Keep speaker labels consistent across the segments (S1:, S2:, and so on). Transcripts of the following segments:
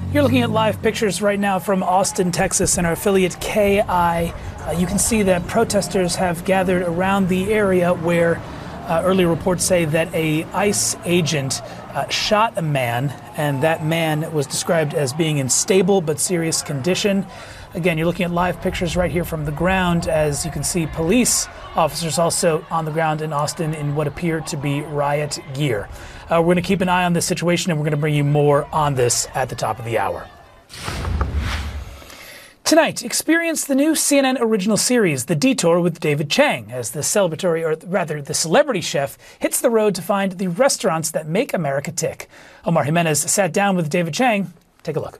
S1: You're looking at live pictures right now from Austin, Texas, and our affiliate KI. You can see that protesters have gathered around the area where earlier reports say that a ICE agent shot a man, and that man was described as being in stable but serious condition. Again, you're looking at live pictures right here from the ground, as you can see police officers also on the ground in Austin in what appear to be riot gear. We're going to keep an eye on this situation, and we're going to bring you more on this at the top of the hour. Tonight, experience the new CNN original series, The Detour with David Chang, as the celebratory, or rather the celebrity chef, hits the road to find the restaurants that make America tick. Omar Jimenez sat down with David Chang. Take a look.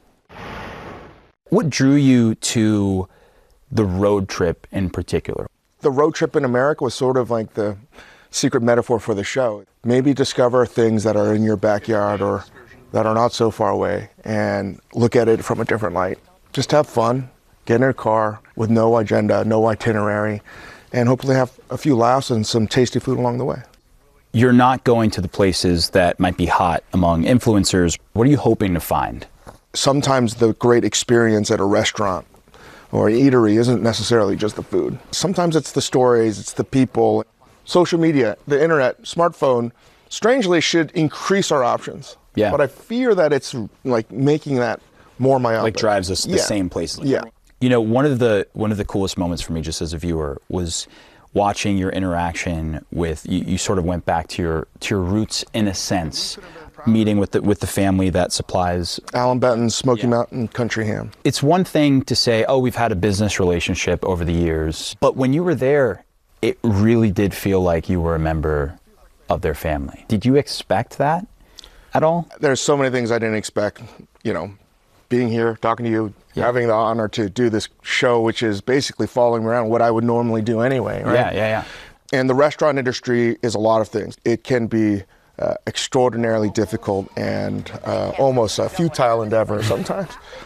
S2: What drew you to the road trip in particular?
S3: The road trip in America was sort of like the secret metaphor for the show. Maybe discover things that are in your backyard or that are not so far away and look at it from a different light. Just have fun, get in a car with no agenda, no itinerary, and hopefully have a few laughs and some tasty food along the way.
S2: You're not going to the places that might be hot among influencers. What are you hoping to find?
S3: Sometimes the great experience at a restaurant or an eatery isn't necessarily just the food. Sometimes it's the stories, it's the people. Social media, the internet, smartphone, strangely should increase our options.
S2: Yeah.
S3: But I fear that it's like making that more myopic.
S2: Like drives us to the same places.
S3: Yeah.
S2: You know, one of the coolest moments for me just as a viewer was watching your interaction with, you sort of went back to your roots in a sense, meeting with the family that supplies
S3: Alan Benton's Smoky Mountain Country Ham.
S2: It's one thing to say, oh, we've had a business relationship over the years, but when you were there, it really did feel like you were a member of their family. Did you expect that at all?
S3: There's so many things I didn't expect, you know, being here, talking to you, having the honor to do this show, which is basically following around what I would normally do anyway, right?
S2: Yeah.
S3: And the restaurant industry is a lot of things. It can be extraordinarily difficult and almost a futile endeavor sometimes.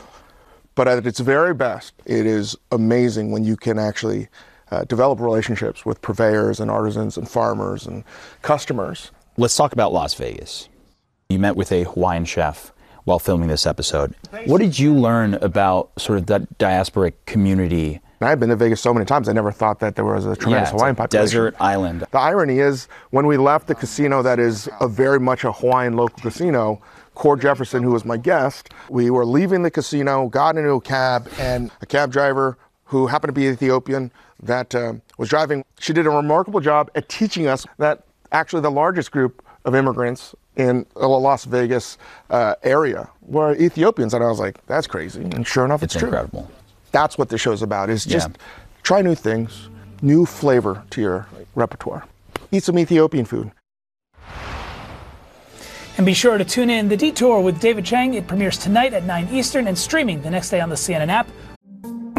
S3: But at its very best, it is amazing when you can actually develop relationships with purveyors and artisans and farmers and customers.
S2: Let's talk about Las Vegas. You met with a Hawaiian chef while filming this episode. What did you learn about sort of that diasporic community?
S3: I've been to Vegas so many times, I never thought that there was a tremendous Hawaiian population.
S2: Desert island.
S3: The irony is, when we left the casino that is very much a Hawaiian local casino, Core Jefferson, who was my guest, we were leaving the casino, got into a cab, and a cab driver who happened to be Ethiopian that was driving, she did a remarkable job at teaching us that actually the largest group of immigrants in the Las Vegas area were Ethiopians. And I was like, that's crazy. And sure enough, it's true.
S2: Incredible.
S3: That's what the show's about, is just try new things, new flavor to your repertoire. Eat some Ethiopian food.
S1: And be sure to tune in The Detour with David Chang. It premieres tonight at 9 Eastern and streaming the next day on the CNN app